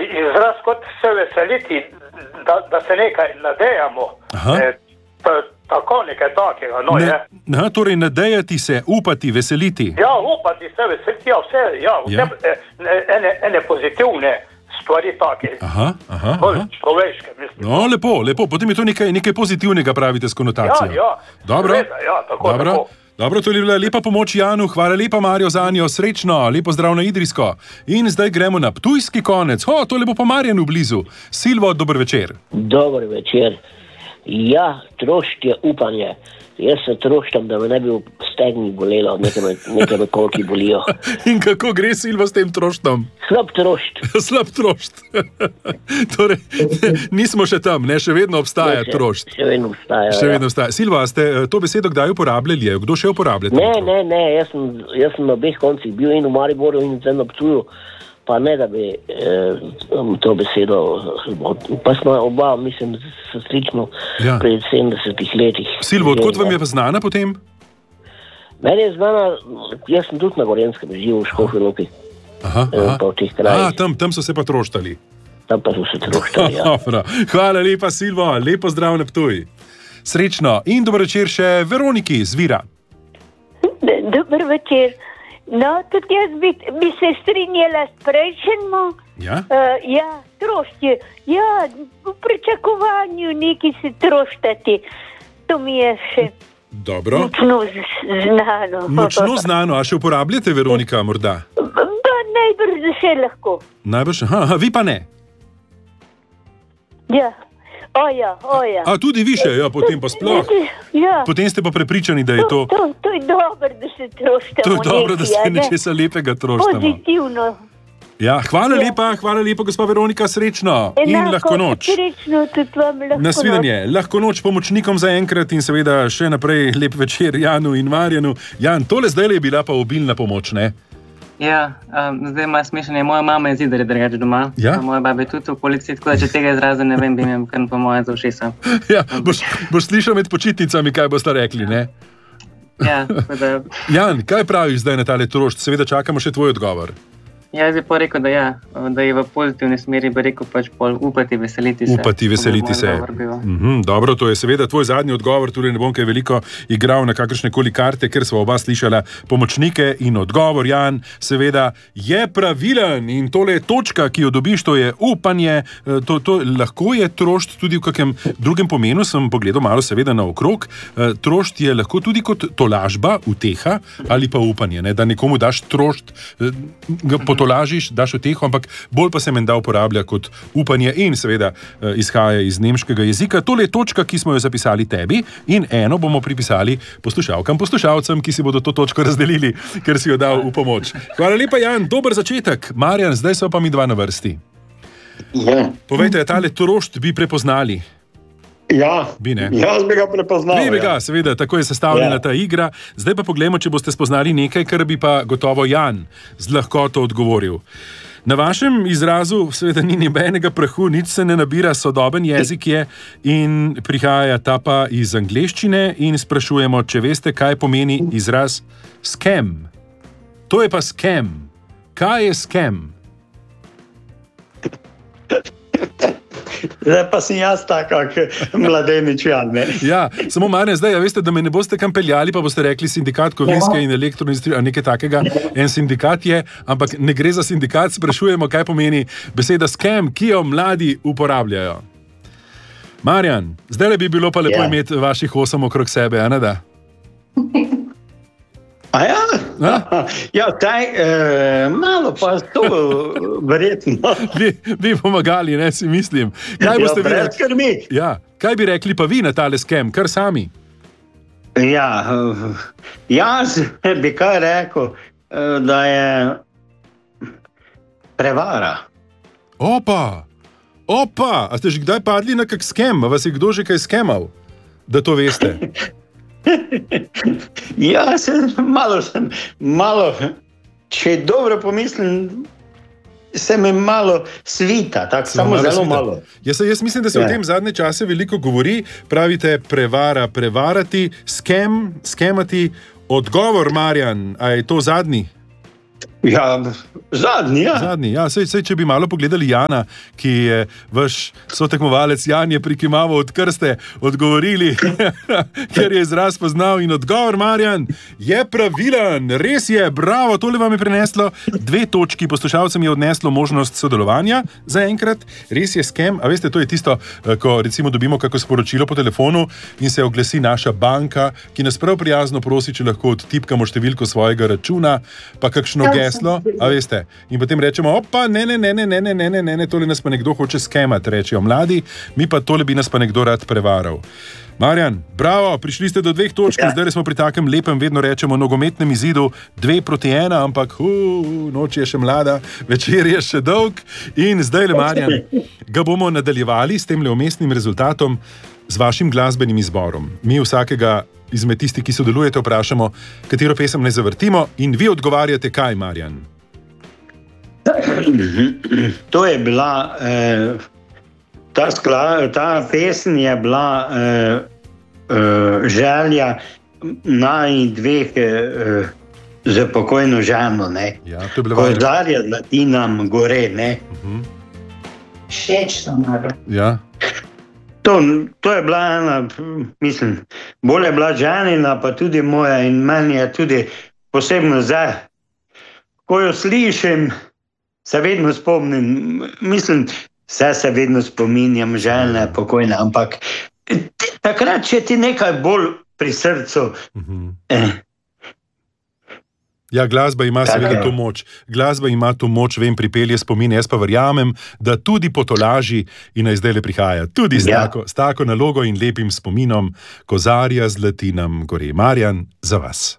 izraz kot se veseliti, da se nekaj nadejamo. Tako nekaj takega, no je. Torej nadejati se, upati, veseliti. Ja, upati se, veseliti, vse, ene pozitivne stvari take. Bolj človeške, mislim. No, lepo. Potem je to nekaj pozitivnega, pravite, s konotacijo. Ja. Dobro. Seveda, tako. Dobro, to je bila lepa pomoč Janu, hvala lepa Marjo zanjo, srečno, lepo zdrav na Idrijsko. In zdaj gremo na ptujski konec. To je lepo pa Marjanu blizu. Silvo, dober večer. Dober večer. Ja, trošt je upanje. Jaz se troštam, da me ne bi v stegni bolelo, nekaj me kolki bolijo. In kako gre, Silvo, s tem troštom? Slab trošt. Slab trošt. Torej, nismo še tam, ne? Še vedno obstaja trošt. Še vedno obstaja. Silvo, ste to besedo kdaj uporabljali? Kdo še uporablja? Ne, jaz sem na obeh koncih bil in v Mariboru in zdaj na Ptuju. Pa ne, da bi to besedo, pa smo oba, mislim, slično pred 70 letih. Silvo, odkot vam je pa znana potem? Meni je znana, jaz sem tudi na Gorenskem živel v Škofji Loki. Pa v teh krajih. Tam so se pa troštali. Tam pa so se troštali, ja. Hvala lepa, Silvo, lepo zdrav na Ptuj. Srečno in dober večer še Veroniki z Vira. Dober večer. No, tudi jaz bi se strinjala s prejšnjim. Ja? Trošt je. Ja, v pričakovanju neki se troštati. To mi je še močno znano. Močno znano, a še uporabljate, Veronika, morda? Pa najbrž še lahko. Najbrž, vi pa ne? Ja. Oja. A tudi vi še, potem pa sploh. Ja. Potem ste pa prepričani, da je to... To je dobro, da se troštamo. To je dobro, da se nečesa lepega troštamo. Pozitivno. Ja, hvala lepa, gospa Veronika, srečno. In lahko noč. Srečno, tudi vam lahko noč. Nasvidenje, lahko noč pomočnikom za enkrat in seveda še naprej lep večer Janu in Marjanu. Jan, tole zdaj je bila pa obilna pomoč, ne? Ja, zdaj ima smešanje. Moja mama je zidar drugače doma. Ja? Moja baba je tudi v policiji, tako da če tega izraza ne vem, bi imel kar po moje za ušesa. Ja, boš slišal med počitnicami, kaj boste rekli, ne? Ja, da... Jan, kaj praviš zdaj na tale trošt? Seveda čakamo še tvoj odgovor. Jaz bi pa rekel, da je v pozitivni smeri, bi rekel pač pol upati, veseliti se. Upati, veseliti se. Dobro, to je seveda tvoj zadnji odgovor, torej ne bom kaj veliko igral na kakršne koli karte, ker smo oba slišala pomočnike in odgovor, Jan, seveda je pravilen in tole je točka, ki jo dobiš, to je upanje, to lahko je trošt tudi v kakem drugem pomenu, sem pogledal malo seveda naokrog, trošt je lahko tudi kot tolažba, uteha ali pa upanje, ne? Da nekomu daš trošt, tolažiš, daš uteho, ampak bolj pa se menda uporablja kot upanje in seveda izhaja iz nemškega jezika. Tole je točka, ki smo jo zapisali tebi in eno bomo pripisali poslušalcem, ki si bodo to točko razdelili, ker si jo dal v pomoč. Hvala lepa, Jan, dober začetek. Marjan, zdaj so pa mi dva na vrsti. Ja. Povejte, tale trošt bi prepoznali? Ja, jaz bi ga prepoznal. Vi bi ga, seveda, tako je sestavljena ta igra. Zdaj pa poglejmo, če boste spoznali nekaj, kar bi pa gotovo Jan z lahkoto odgovoril. Na vašem izrazu seveda ni nobenega prahu, nič se ne nabira, sodoben jezik je in prihaja ta pa iz angleščine in sprašujemo, če veste, kaj pomeni izraz scam. To je pa scam. Kaj je scam? Zdaj pa sem jaz tako, mladenič Jan, ne? Ja, samo Marjan, zdaj, veste, da me ne boste kam peljali, pa boste rekli sindikat kovinske in elektroindustrije, a nekaj takega. En sindikat je, ampak ne gre za sindikat, sprašujemo, kaj pomeni beseda scam, ki jo mladi uporabljajo. Marjan, zdaj bi bilo pa lepo imeti vaših 8 okrog sebe, a ne da? A ja? Ja, malo pa to verjetno. Bi pomagali, ne, si mislim. Kaj boste vi rekli? Ja, kaj bi rekli pa vi na tale scam, kar sami? Ja, jaz bi kaj rekel, da je prevara. Opa, a ste že kdaj padli na kak scam? A vas je kdo že kaj skemal, da to veste? Ja, malo, če dobro pomislim, se mi malo svita, tako samo zelo malo. Jaz mislim, da se v tem zadnje čase veliko govori, pravite prevara, prevarati, skemati. Odgovor, Marjan, a je to zadnji? Ja, zadnji, ja. Zadnji, ja. Sej, če bi malo pogledali Jana, ki je vaš sotekmovalec, Jan je prikimaval od krste, odgovorili, ker je izraz poznal in odgovor, Marjan, je pravilen, res je, bravo, tole vam je prineslo 2 točki, poslušalcem je odneslo možnost sodelovanja za enkrat, res je skem, a veste, to je tisto, ko recimo dobimo kako sporočilo po telefonu in se oglasi naša banka, ki nas prav prijazno prosi, če lahko odtipkamo številko svojega računa, pa kakšno geslo, a veste, in potem rečemo, opa, ne, tole nas pa nekdo hoče skemati, rečejo mladi, mi pa tole bi nas pa nekdo rad prevaral. Marjan, bravo, prišli ste do 2 točk, zdaj smo pri takem lepem, vedno rečemo, nogometnem izidu 2-1, ampak noč je še mlada, večer je še dolg in zdaj, Marjan, ga bomo nadaljevali s tem umestnim rezultatom z vašim glasbenim izborom. Mi vsakega izmed tistih, ki sodelujete, vprašamo, katero pesem ne zavrtimo in vi odgovarjate kaj, Marjan? To je bila, ta pesem je bila želja naj 2 za pokojno ženo, ne? Ja, to je bila Kozarja Latinam gore, ne? Všečno malo. Ja. To je bila ena, mislim, bolj je bila ženina, pa tudi moja in meni je tudi posebno zdaj. Ko jo slišim, se vedno spomnim, mislim, se vedno spominjam žene pokojne, ampak takrat, če ti nekaj bolj pri srcu. Ja, glasba ima seveda to moč. Glasba ima to moč, vem, pripelje spomin. Jaz pa verjamem, da tudi po tolaži in naj zdaj le prihaja. Tudi s tako nalogo in lepim spominom Kozarja z Latinam gore. Marjan, za vas.